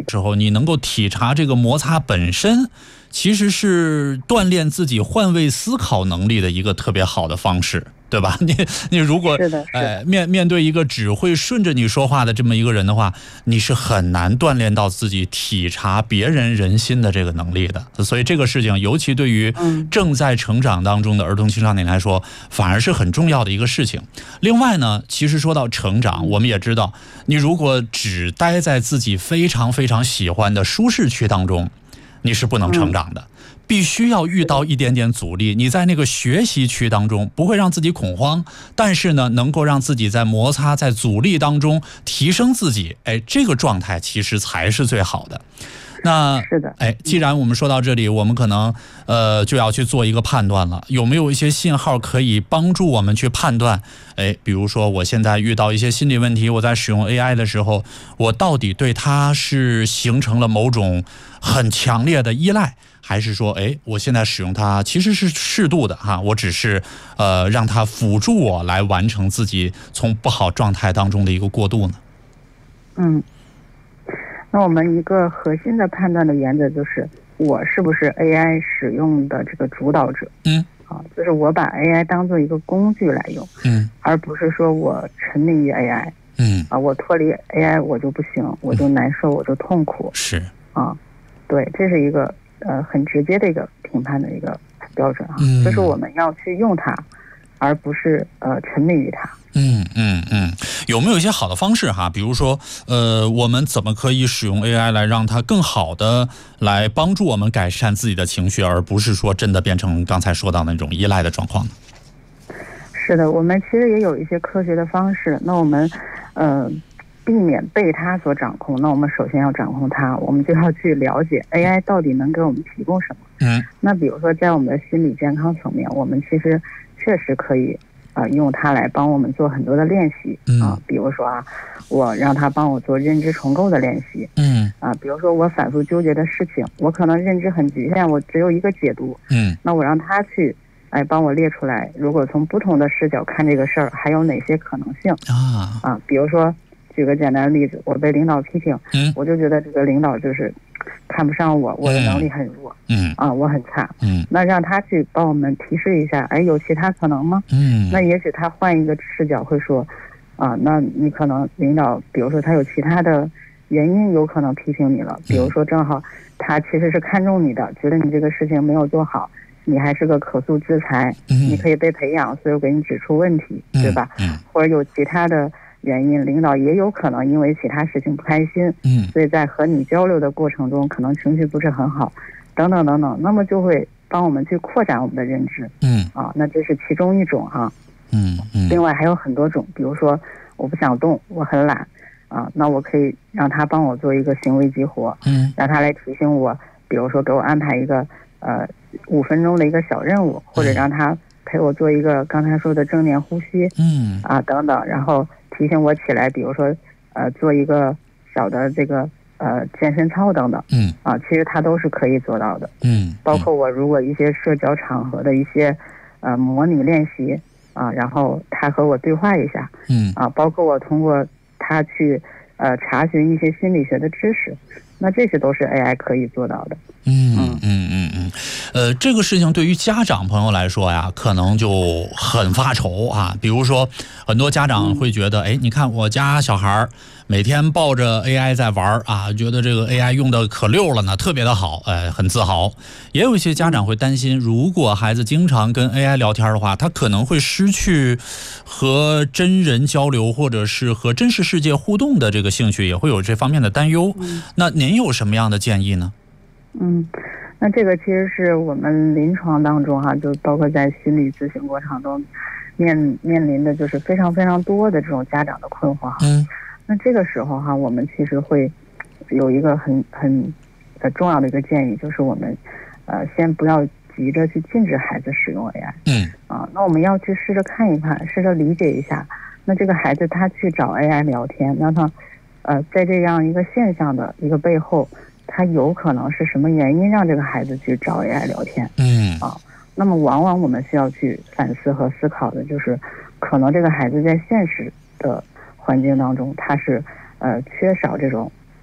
时候，你能够体察这个摩擦本身，其实是锻炼自己换位思考能力的一个特别好的方式，对吧？你如果面对一个只会顺着你说话的这么一个人的话，你是很难锻炼到自己体察别人人心的这个能力的。所以这个事情，尤其对于正在成长当中的儿童青少年来说，反而是很重要的一个事情。另外呢，其实说到成长，我们也知道，你如果只待在自己非常非常喜欢的舒适区当中，你是不能成长的，必须要遇到一点点阻力。你在那个学习区当中不会让自己恐慌，但是呢，能够让自己在摩擦、在阻力当中提升自己，这个状态其实才是最好的。那是的， 既然我们说到这里，我们可能就要去做一个判断了，有没有一些信号可以帮助我们去判断？比如说我现在遇到一些心理问题，我在使用 AI 的时候，我到底对它是形成了某种很强烈的依赖，还是说，我现在使用它其实是适度的哈，我只是让它辅助我来完成自己从不好状态当中的一个过渡呢？ 那我们一个核心的判断的原则就是，我是不是 AI 使用的这个主导者？就是我把 AI 当做一个工具来用，而不是说我沉迷于 AI，我脱离 AI 我就不行，我就难受，我就痛苦。 是对，这是一个很直接的一个评判的一个标准就是我们要去用它，而不是沉迷于它。 有没有一些好的方式哈？比如说，我们怎么可以使用 AI 来让它更好的来帮助我们改善自己的情绪，而不是说真的变成刚才说到那种依赖的状况呢？ 是的，我们其实也有一些科学的方式。那我们避免被它所掌控，那我们首先要掌控它，我们就要去了解 AI 到底能给我们提供什么。那比如说在我们的心理健康层面，我们其实确实可以用它来帮我们做很多的练习比如说我让它帮我做认知重构的练习，比如说我反复纠结的事情，我可能认知很局限，我只有一个解读，那我让它去帮我列出来，如果从不同的视角看这个事儿，还有哪些可能性比如说举个简单的例子，我被领导批评，我就觉得这个领导就是看不上我，我的能力很弱，我很差，那让他去帮我们提示一下，有其他可能吗？那也许他换一个视角会说，那你可能领导，比如说他有其他的原因，有可能批评你了，比如说正好他其实是看中你的，觉得你这个事情没有做好，你还是个可塑之才，你可以被培养，所以我给你指出问题，对吧？或者有其他的原因，领导也有可能因为其他事情不开心，所以在和你交流的过程中可能情绪不是很好，等等等等，那么就会帮我们去扩展我们的认知，那这是其中一种另外还有很多种，比如说我不想动，我很懒那我可以让他帮我做一个行为激活，让他来提醒我，比如说给我安排一个5分钟的一个小任务，或者让他陪我做一个刚才说的正念呼吸，等等，然后提醒我起来，比如说做一个小的这个健身操等等，其实它都是可以做到的，包括我如果一些社交场合的一些模拟练习然后他和我对话一下，包括我通过他去查询一些心理学的知识，那这些都是 AI 可以做到的。 这个事情对于家长朋友来说呀，可能就很发愁比如说，很多家长会觉得，你看我家小孩每天抱着 AI 在玩觉得这个 AI 用的可溜了呢，特别的好，很自豪。也有一些家长会担心，如果孩子经常跟 AI 聊天的话，他可能会失去和真人交流或者是和真实世界互动的这个兴趣，也会有这方面的担忧。那您有什么样的建议呢？ 那这个其实是我们临床当中就包括在心理咨询过程中面临的就是非常非常多的这种家长的困惑那这个时候我们其实会有一个很重要的一个建议，就是我们先不要急着去禁止孩子使用 AI，那我们要去试着看一看，试着理解一下，那这个孩子他去找 AI 聊天，那他在这样一个现象的一个背后，他有可能是什么原因让这个孩子去找 AI 聊天？那么往往我们需要去反思和思考的就是，可能这个孩子在现实的环境当中，他是缺少这种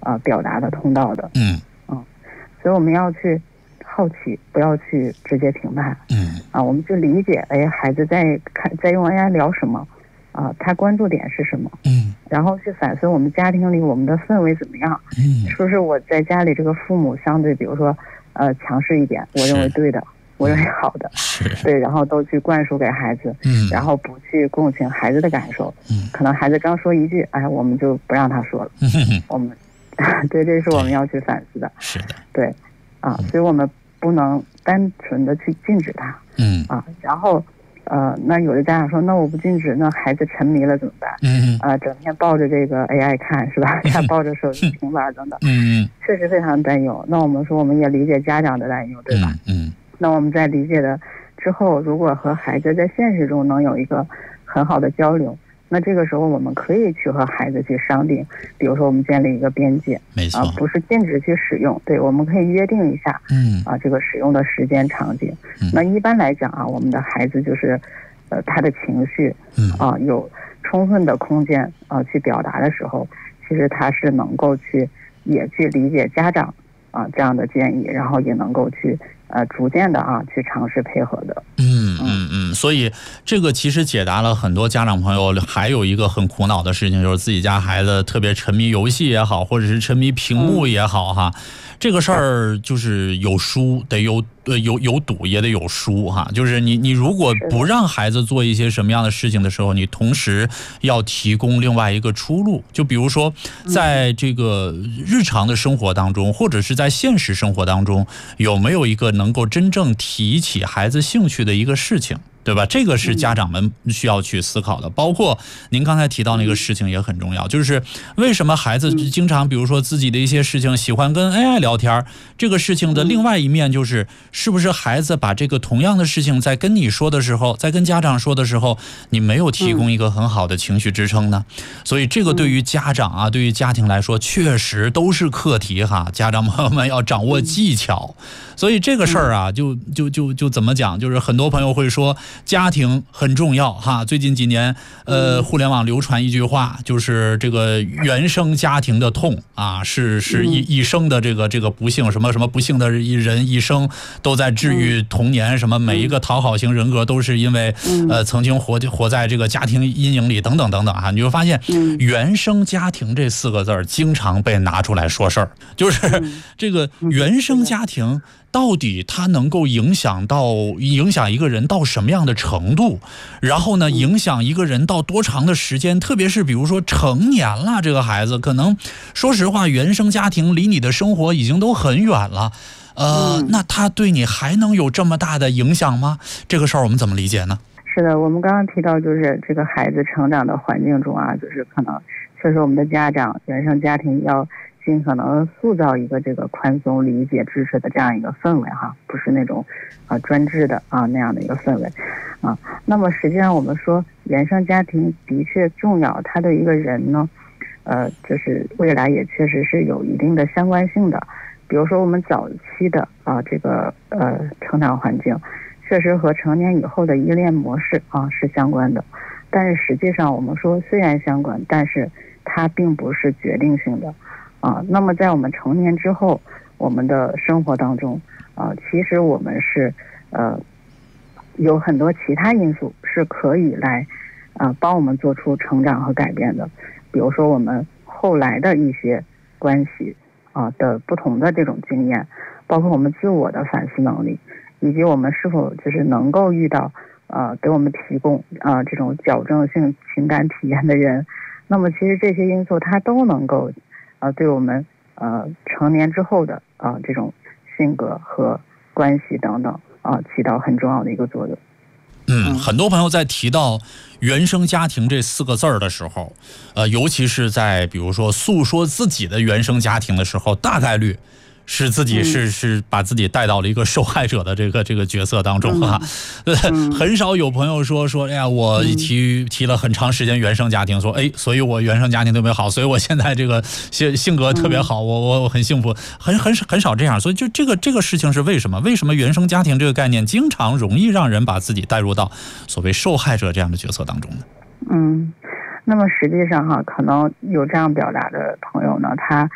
表达的通道的。所以我们要去好奇，不要去直接评判。我们去理解，孩子在用 AI 聊什么，他关注点是什么。然后去反思我们家庭里我们的氛围怎么样。是不是我在家里这个父母相对，比如说强势一点，我认为对的，我认为好的，对，然后都去灌输给孩子，然后不去共情孩子的感受。可能孩子刚说一句，我们就不让他说了。我们对，这是我们要去反思的。 是的， 对，所以我们不能单纯的去禁止他。然后那有的家长说，那我不禁止，那孩子沉迷了怎么办？整天抱着这个 AI 看是吧？他抱着手机、平板等等，确实非常担忧。那我们说，我们也理解家长的担忧，对吧？那我们在理解的之后，如果和孩子在现实中能有一个很好的交流，那这个时候我们可以去和孩子去商定，比如说我们建立一个边界， 没错， 不是禁止去使用，对，我们可以约定一下，这个使用的时间场景。那一般来讲我们的孩子就是他的情绪有充分的空间去表达的时候，其实他是能够也去理解家长这样的建议，然后也能够去逐渐的去尝试配合的。 所以这个其实解答了很多家长朋友还有一个很苦恼的事情，就是自己家孩子特别沉迷游戏也好，或者是沉迷屏幕也好这个事儿就是有输得有赌也得有输就是你如果不让孩子做一些什么样的事情的时候，你同时要提供另外一个出路。就比如说在这个日常的生活当中，或者是在现实生活当中，有没有一个能够真正提起孩子兴趣的一个事情，对吧？这个是家长们需要去思考的。包括您刚才提到那个事情也很重要，就是为什么孩子经常比如说自己的一些事情喜欢跟 AI 聊天，这个事情的另外一面就是是不是孩子把这个同样的事情在跟你说的时候，在跟家长说的时候，你没有提供一个很好的情绪支撑呢？所以这个对于家长对于家庭来说确实都是课题家长朋友们要掌握技巧。所以这个事儿就怎么讲，就是很多朋友会说家庭很重要最近几年互联网流传一句话，就是这个原生家庭的痛是一生的这个不幸，什么不幸的人一生都在治愈童年，什么每一个讨好型人格都是因为曾经活在这个家庭阴影里等等等等你就发现原生家庭这4个字经常被拿出来说事儿，就是这个原生家庭到底它能够影响一个人到什么样的程度，然后呢影响一个人到多长的时间，特别是比如说成年了，这个孩子可能说实话原生家庭离你的生活已经都很远了，那他对你还能有这么大的影响吗？这个事儿我们怎么理解呢？ 是的，我们刚刚提到就是这个孩子成长的环境中就是可能确实我们的家长原生家庭要尽可能塑造一个这个宽松、理解、支持的这样一个氛围不是那种专制的那样的一个氛围那么实际上我们说原生家庭的确重要，它对一个人呢就是未来也确实是有一定的相关性的。比如说我们早期的这个成长环境确实和成年以后的依恋模式是相关的，但是实际上我们说虽然相关，但是它并不是决定性的那么在我们成年之后，我们的生活当中其实我们是有很多其他因素是可以来帮我们做出成长和改变的。比如说我们后来的一些关系的不同的这种经验，包括我们自我的反思能力，以及我们是否就是能够遇到给我们提供这种矫正性情感体验的人。那么其实这些因素它都能够对我们成年之后的这种性格和关系等等起到很重要的一个作用。 很多朋友在提到原生家庭这4个字的时候，尤其是在比如说诉说自己的原生家庭的时候，大概率是自己是把自己带到了一个受害者的这个角色当中很少有朋友说哎呀，我提了很长时间原生家庭，说所以我原生家庭特别好，所以我现在这个性格特别好，我很幸福，很少这样。所以就这个事情是为什么原生家庭这个概念经常容易让人把自己带入到所谓受害者这样的角色当中呢？ 那么实际上可能有这样表达的朋友呢，他实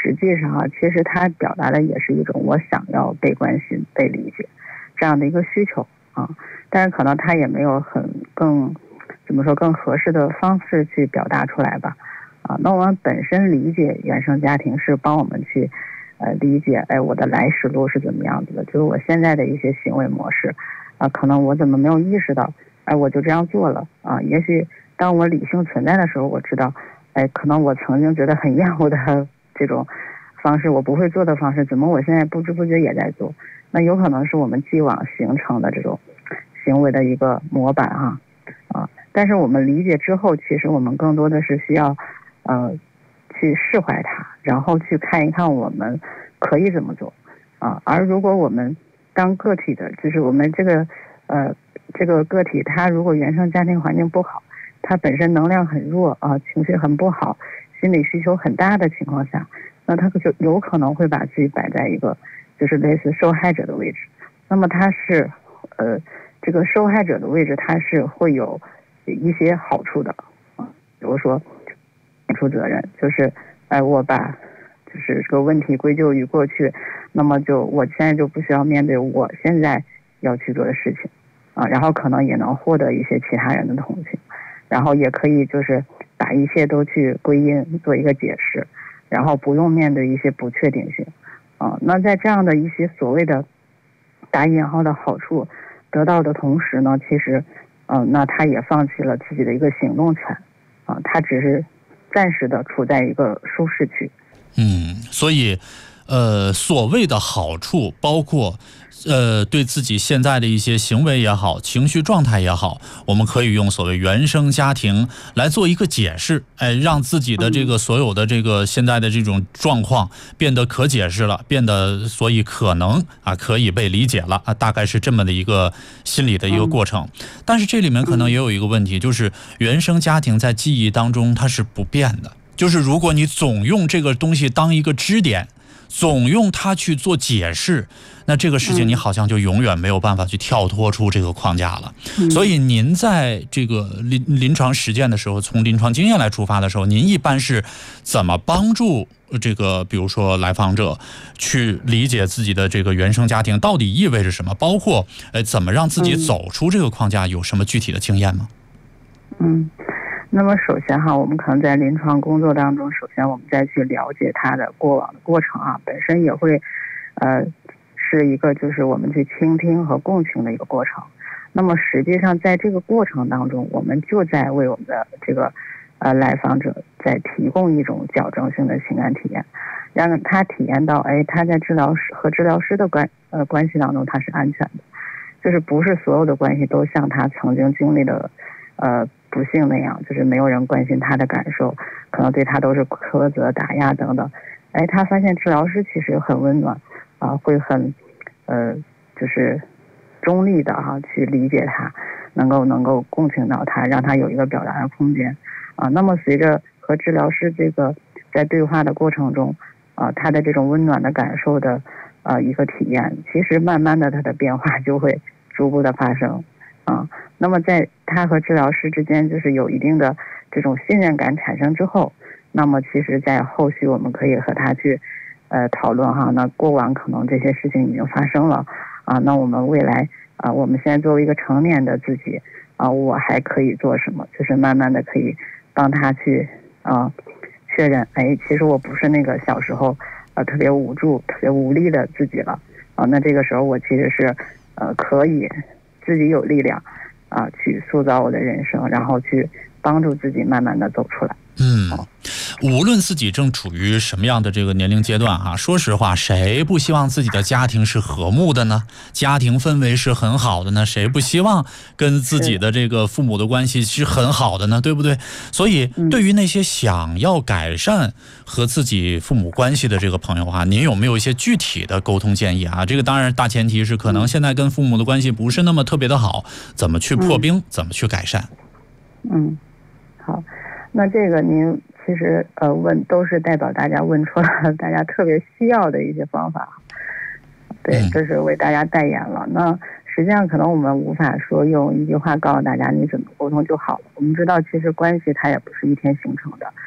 实际上其实他表达的也是一种我想要被关心、被理解这样的一个需求啊，但是可能他也没有更合适的方式去表达出来吧。那我们本身理解原生家庭是帮我们去理解，我的来时路是怎么样子的，就是我现在的一些行为模式可能我怎么没有意识到，我就这样做了也许当我理性存在的时候，我知道可能我曾经觉得很厌恶的这种方式，我不会做的方式，怎么我现在不知不觉也在做，那有可能是我们既往形成的这种行为的一个模板但是我们理解之后，其实我们更多的是需要去释怀它，然后去看一看我们可以怎么做而如果我们当个体的，就是我们这个个体，他如果原生家庭环境不好，他本身能量很弱情绪很不好，心理需求很大的情况下，那他就有可能会把自己摆在一个就是类似受害者的位置。那么他是这个受害者的位置，他是会有一些好处的比如说免除责任，就是我把就是这个问题归咎于过去，那么我现在就不需要面对我现在要去做的事情然后可能也能获得一些其他人的同情，然后也可以就是把一切都去归因做一个解释，然后不用面对一些不确定性那在这样的一些所谓的打引号的好处得到的同时呢，其实那他也放弃了自己的一个行动权他只是暂时的处在一个舒适区。 所以所谓的好处包括对自己现在的一些行为也好，情绪状态也好，我们可以用所谓原生家庭来做一个解释，让自己的这个所有的这个现在的这种状况变得可解释了，变得所以可能可以被理解了大概是这么的一个心理的一个过程。但是这里面可能也有一个问题，就是原生家庭在记忆当中它是不变的，就是如果你总用这个东西当一个支点，总用它去做解释，那这个事情你好像就永远没有办法去跳脱出这个框架了。所以您在这个临床实践的时候，从临床经验来出发的时候，您一般是怎么帮助这个比如说来访者去理解自己的这个原生家庭到底意味着什么，包括怎么让自己走出这个框架，有什么具体的经验吗？ 那么首先我们可能在临床工作当中，首先我们再去了解他的过往的过程本身也会是一个就是我们去倾听和共情的一个过程。那么实际上在这个过程当中，我们就在为我们的这个来访者在提供一种矫正性的情感体验，让他体验到他在治疗师和治疗师的关系当中他是安全的，就是不是所有的关系都像他曾经经历的不幸那样，就是没有人关心他的感受，可能对他都是苛责打压等等。他发现治疗师其实很温暖会很就是中立的去理解他，能够共情到他，让他有一个表达的空间那么随着和治疗师这个在对话的过程中他的这种温暖的感受的一个体验，其实慢慢的他的变化就会逐步的发生那么在他和治疗师之间就是有一定的这种信任感产生之后，那么其实在后续我们可以和他去讨论那过往可能这些事情已经发生了那我们未来我们现在作为一个成年的自己我还可以做什么，就是慢慢的可以帮他去确认其实我不是那个小时候特别无助特别无力的自己了那这个时候我其实是可以自己有力量去塑造我的人生，然后去帮助自己慢慢的走出来。 无论自己正处于什么样的这个年龄阶段说实话，谁不希望自己的家庭是和睦的呢？家庭氛围是很好的呢？谁不希望跟自己的这个父母的关系是很好的呢？对不对？所以对于那些想要改善和自己父母关系的这个朋友您有没有一些具体的沟通建议这个当然大前提是可能现在跟父母的关系不是那么特别的好，怎么去破冰，怎么去改善？ 好，那这个您其实问都是代表大家问出了大家特别需要的一些方法，对，这是为大家代言了。那实际上可能我们无法说用一句话告诉大家你怎么沟通就好了。我们知道其实关系它也不是一天形成的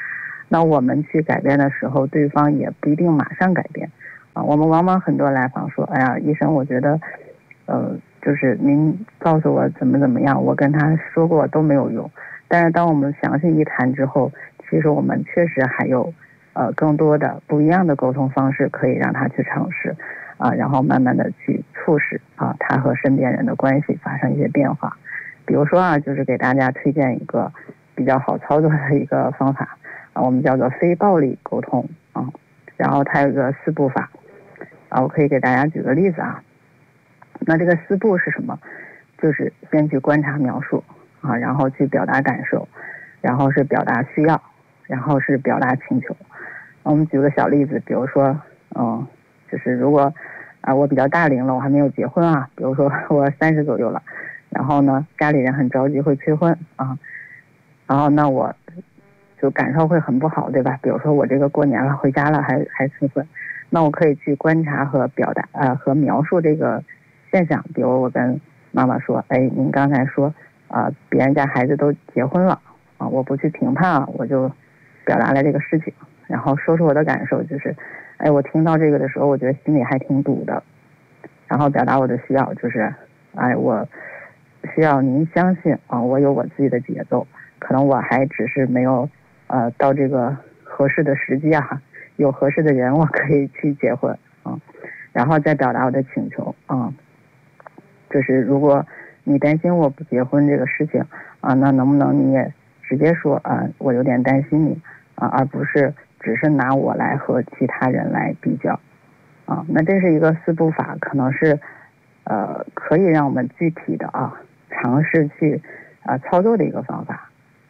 那我们去改变的时候，对方也不一定马上改变啊。我们往往很多来访说，哎呀，医生，我觉得就是您告诉我怎么样，我跟他说过都没有用。但是当我们详细一谈之后，其实我们确实还有更多的不一样的沟通方式可以让他去尝试啊，然后慢慢的去促使啊他和身边人的关系发生一些变化。比如说啊，就是给大家推荐一个比较好操作的一个方法啊，我们叫做非暴力沟通啊，然后它有一个4步法啊，我可以给大家举个例子啊。那这个4步是什么？就是先去观察描述啊，然后去表达感受，然后是表达需要，然后是表达请求。我们举个小例子，比如说就是如果我比较大龄了，我还没有结婚啊，比如说我30左右了，然后呢家里人很着急会催婚啊，然后那我就感受会很不好，对吧？比如说我这个过年了回家了还催婚，那我可以去观察和表达和描述这个现象。比如我跟妈妈说，哎，您刚才说别人家孩子都结婚了啊，我不去评判啊，我就表达了这个事情，然后说出我的感受，就是哎，我听到这个的时候我觉得心里还挺堵的，然后表达我的需要，就是哎，我需要您相信啊，我有我自己的节奏，可能我还只是没有到这个合适的时机啊，有合适的人我可以去结婚啊，然后再表达我的请求啊，就是如果你担心我不结婚这个事情啊，那能不能你也直接说啊，我有点担心你啊，而不是只是拿我来和其他人来比较啊。那这是一个4步法，可能是可以让我们具体的尝试去操作的一个方法。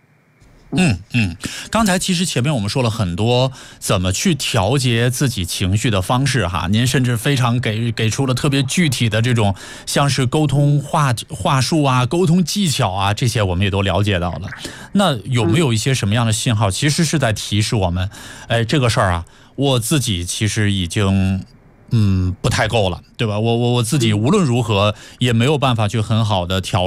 刚才其实前面我们说了很多怎么去调节自己情绪的方式哈，您甚至非常给出了特别具体的这种像是沟通话术啊、沟通技巧啊，这些我们也都了解到了。那有没有一些什么样的信号，其实是在提示我们，哎，这个事儿啊，我自己其实已经不太够了，对吧？我自己无论如何也没有办法去很好的调